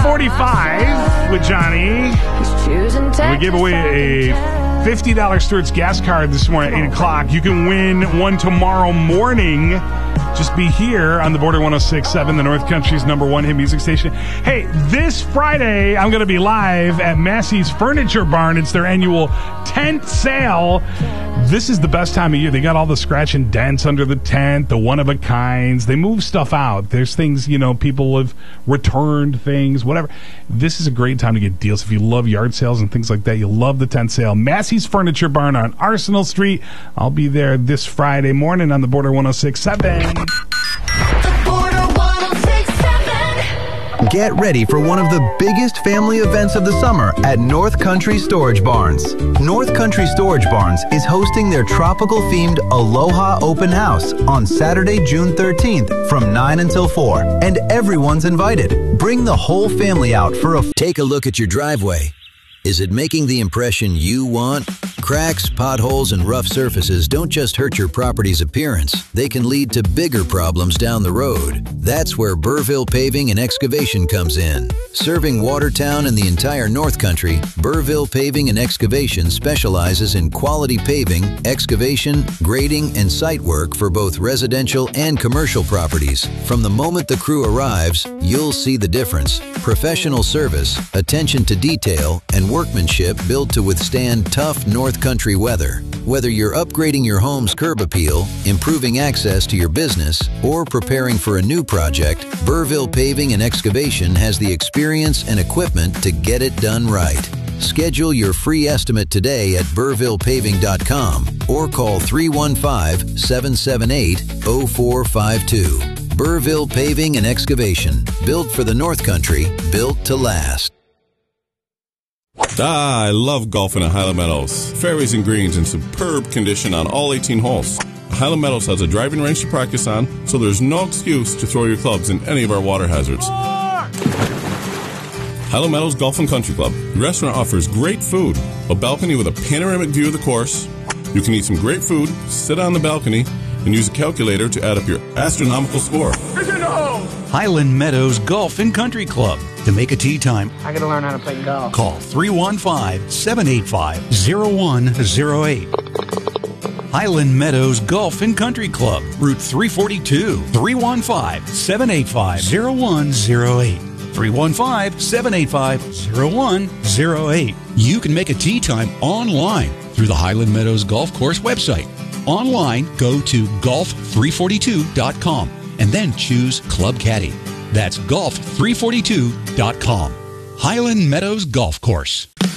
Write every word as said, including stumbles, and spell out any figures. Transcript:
forty-five with Johnny. We gave away a fifty dollars Stewart's gas card this morning at eight o'clock. You can win one tomorrow morning. Just be here on the Border one oh six point seven, the North Country's number one hit music station. Hey, this Friday, I'm going to be live at Massey's Furniture Barn. It's their annual tent sale. This is the best time of year. They got all the scratch and dents under the tent, the one-of-a-kinds. They move stuff out. There's things, you know, people have returned things, whatever. This is a great time to get deals. If you love yard sales and things like that, you'll love the tent sale. Massey's Furniture Barn on Arsenal Street. I'll be there this Friday morning on the Border one oh six point seven. Get ready for one of the biggest family events of the summer at North Country Storage Barns. North Country Storage Barns is hosting their tropical-themed Aloha Open House on Saturday, June thirteenth from nine until four, and everyone's invited. Bring the whole family out for a... Take a look at your driveway. Is it making the impression you want? Cracks, potholes, and rough surfaces don't just hurt your property's appearance. They can lead to bigger problems down the road. That's where Burville Paving and Excavation comes in. Serving Watertown and the entire North Country, Burville Paving and Excavation specializes in quality paving, excavation, grading, and site work for both residential and commercial properties. From the moment the crew arrives, you'll see the difference. Professional service, attention to detail, and workmanship built to withstand tough North Country weather. Whether you're upgrading your home's curb appeal, improving access to your business, or preparing for a new project, Burville Paving and Excavation has the experience and equipment to get it done right. Schedule your free estimate today at burville paving dot com or call three one five, seven seven eight, zero four five two. Burville Paving and Excavation, built for the North Country, built to last. Ah, I love golfing at Highland Meadows. Fairways and greens in superb condition on all eighteen holes. Highland Meadows has a driving range to practice on, so there's no excuse to throw your clubs in any of our water hazards. Highland Meadows Golf and Country Club. The restaurant offers great food, a balcony with a panoramic view of the course. You can eat some great food, sit on the balcony, and use a calculator to add up your astronomical score. Highland Meadows Golf and Country Club. To make a tee time, I gotta learn how to play golf. Call three one five, seven eight five, zero one zero eight. Highland Meadows Golf and Country Club, Route three forty-two, three one five, seven eight five, zero one zero eight. three one five, seven eight five, zero one zero eight. You can make a tee time online through the Highland Meadows Golf Course website. Online, go to golf three forty-two dot com and then choose Club Caddy. That's golf three forty-two dot com. Highland Meadows Golf Course.